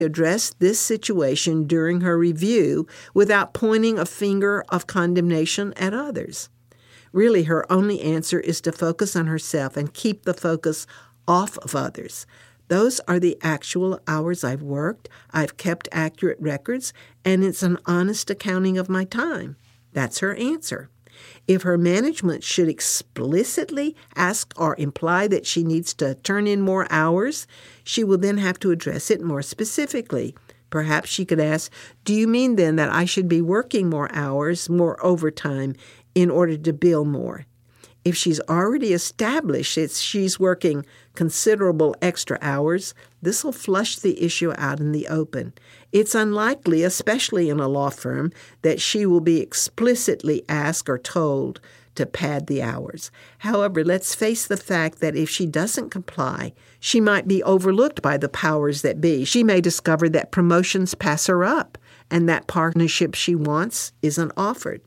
address this situation during her review without pointing a finger of condemnation at others. Really, her only answer is to focus on herself and keep the focus off of others. Those are the actual hours I've worked, I've kept accurate records, and it's an honest accounting of my time. That's her answer. If her management should explicitly ask or imply that she needs to turn in more hours, she will then have to address it more specifically. Perhaps she could ask, "Do you mean then that I should be working more hours, more overtime, in order to bill more?" If she's already established that she's working considerable extra hours, this will flush the issue out in the open. It's unlikely, especially in a law firm, that she will be explicitly asked or told to pad the hours. However, let's face the fact that if she doesn't comply, she might be overlooked by the powers that be. She may discover that promotions pass her up and that partnership she wants isn't offered.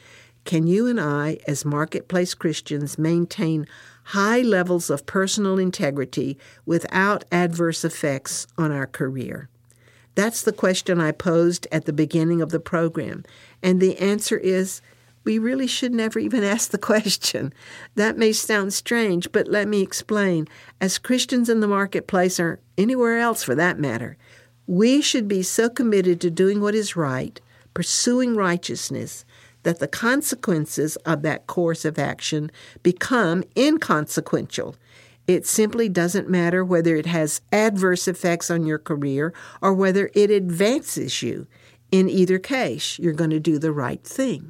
Can you and I, as marketplace Christians, maintain high levels of personal integrity without adverse effects on our career? That's the question I posed at the beginning of the program, and the answer is we really should never even ask the question. That may sound strange, but let me explain. As Christians in the marketplace, or anywhere else for that matter, we should be so committed to doing what is right, pursuing righteousness, that the consequences of that course of action become inconsequential. It simply doesn't matter whether it has adverse effects on your career or whether it advances you. In either case, you're going to do the right thing.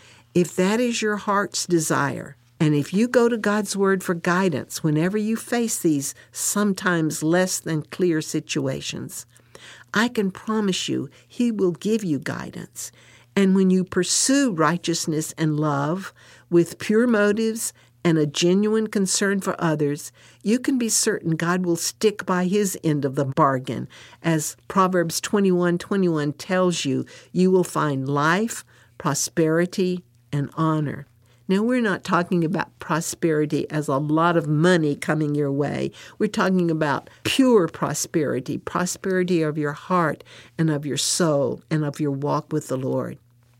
If that is your heart's desire, and if you go to God's Word for guidance whenever you face these sometimes less than clear situations, I can promise you He will give you guidance. And when you pursue righteousness and love with pure motives and a genuine concern for others, you can be certain God will stick by His end of the bargain. As Proverbs 21:21 tells you, you will find life, prosperity, and honor. Now, we're not talking about prosperity as a lot of money coming your way. We're talking about pure prosperity, prosperity of your heart and of your soul and of your walk with the Lord.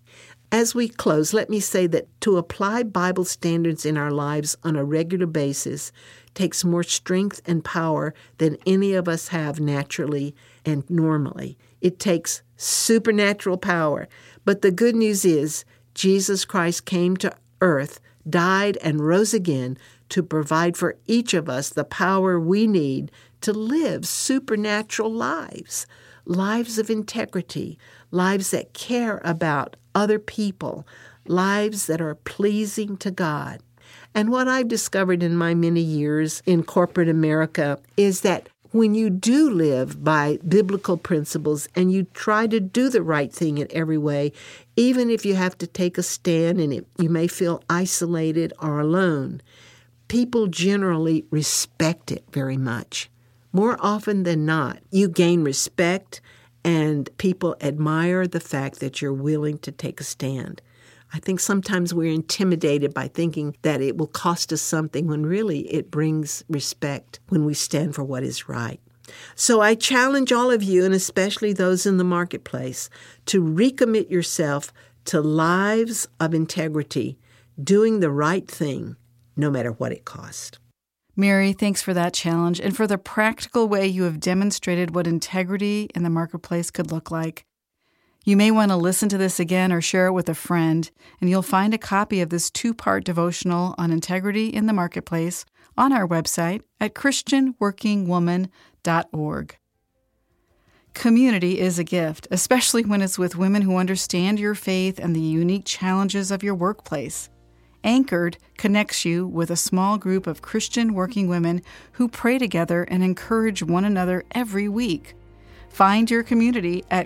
As we close, let me say that to apply Bible standards in our lives on a regular basis takes more strength and power than any of us have naturally and normally. It takes supernatural power. But the good news is Jesus Christ came to earth, died, and rose again to provide for each of us the power we need to live supernatural lives, lives of integrity, lives that care about other people, lives that are pleasing to God. And what I've discovered in my many years in corporate America is that when you do live by biblical principles and you try to do the right thing in every way, even if you have to take a stand and you may feel isolated or alone, people generally respect it very much. More often than not, you gain respect and people admire the fact that you're willing to take a stand. I think sometimes we're intimidated by thinking that it will cost us something when really it brings respect when we stand for what is right. So I challenge all of you, and especially those in the marketplace, to recommit yourself to lives of integrity, doing the right thing, no matter what it costs. Mary, thanks for that challenge and for the practical way you have demonstrated what integrity in the marketplace could look like. You may want to listen to this again or share it with a friend, and you'll find a copy of this 2-part devotional on integrity in the marketplace on our website at christianworkingwoman.org. Community is a gift, especially when it's with women who understand your faith and the unique challenges of your workplace. Anchored connects you with a small group of Christian working women who pray together and encourage one another every week. Find your community at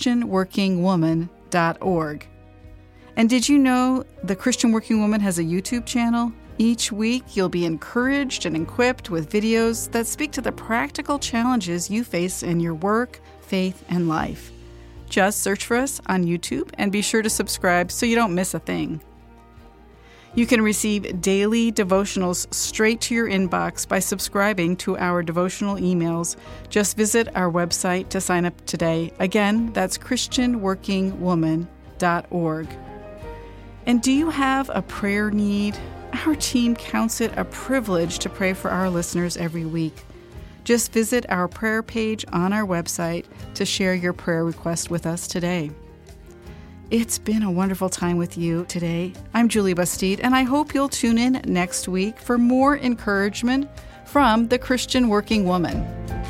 christianworkingwoman.org. And did you know the Christian Working Woman has a YouTube channel? Each week, you'll be encouraged and equipped with videos that speak to the practical challenges you face in your work, faith, and life. Just search for us on YouTube and be sure to subscribe so you don't miss a thing. You can receive daily devotionals straight to your inbox by subscribing to our devotional emails. Just visit our website to sign up today. Again, that's christianworkingwoman.org. And do you have a prayer need? Our team counts it a privilege to pray for our listeners every week. Just visit our prayer page on our website to share your prayer request with us today. It's been a wonderful time with you today. I'm Julie Bastide, and I hope you'll tune in next week for more encouragement from the Christian Working Woman.